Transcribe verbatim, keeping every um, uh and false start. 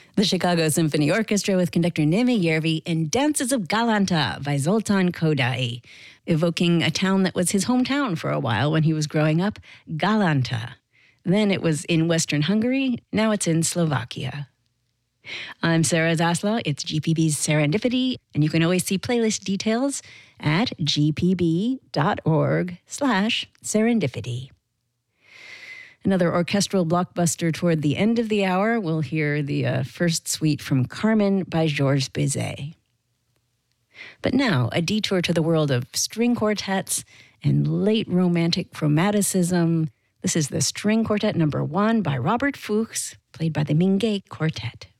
The Chicago Symphony Orchestra with conductor Neme Järvi and Dances of Galanta by Zoltán Kodály, evoking a town that was his hometown for a while when he was growing up, Galanta. Then it was in Western Hungary, now it's in Slovakia. I'm Sarah Zaslow. It's G P B's Serendipity, and you can always see playlist details at gpb.org slash serendipity. Another orchestral blockbuster toward the end of the hour. We'll hear the uh, first suite from Carmen by Georges Bizet. But now, a detour to the world of string quartets and late romantic chromaticism. This is the String Quartet Number One by Robert Fuchs, played by the Mingei Quartet.